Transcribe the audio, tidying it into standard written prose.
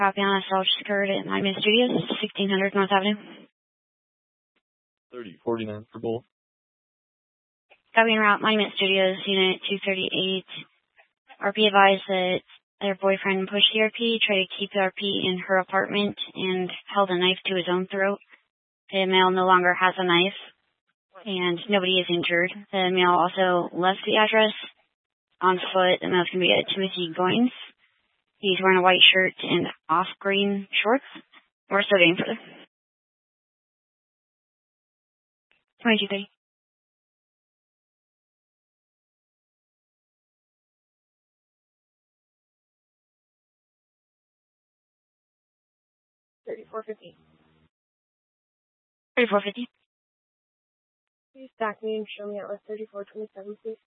Copy on SL skirt at Monument Studios, 1600 North Avenue. 3049 for both. Copy en route, Monument Studios, Unit 238. RP advised that their boyfriend pushed the RP, tried to keep the RP in her apartment, and held a knife to his own throat. The male no longer has a knife, and nobody is injured. The male also left the address on foot. The male's going to be at Timothy Goins. He's wearing a white shirt and off-green shorts. We're still getting further. 2230. $34.50. $34.50. Please stack me and show me Atlas 3427, please.